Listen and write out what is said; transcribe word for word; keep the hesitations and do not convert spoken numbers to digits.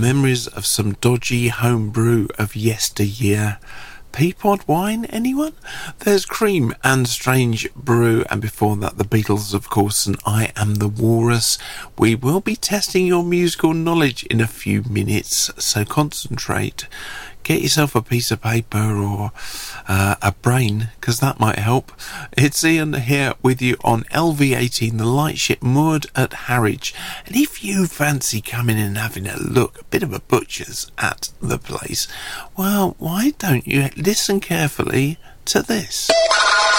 memories of some dodgy homebrew of yesteryear. Peapod wine, anyone? There's Cream and Strange Brew, and before that the Beatles, of course, and I Am the Walrus. We will be testing your musical knowledge in a few minutes, so concentrate. Get yourself a piece of paper or uh, a brain, because that might help. It's Ian here with you on L V eighteen, the lightship moored at Harwich. And if you fancy coming and having a look, a bit of a butcher's at the place, well, why don't you listen carefully to this?